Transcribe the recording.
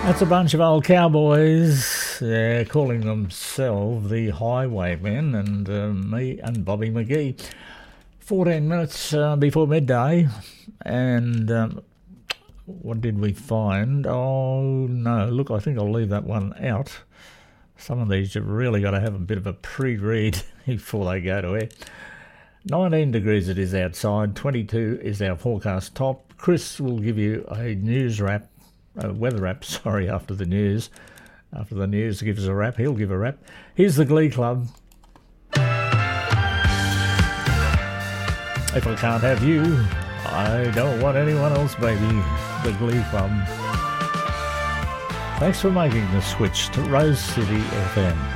That's a bunch of old cowboys. They're calling themselves the Highwaymen, and me and Bobby McGee. 14 minutes before midday, and what did we find? Oh, no, look, I think I'll leave that one out. Some of these you've really got to have a bit of a pre-read before they go to air. 19 degrees it is outside, 22 is our forecast top. Chris will give you a news wrap, weather wrap, sorry, after the news. After the news gives a wrap, he'll give a wrap. Here's the Glee Club. If I can't have you, I don't want anyone else, baby. The Glee Club. Thanks for making the switch to Rose City FM.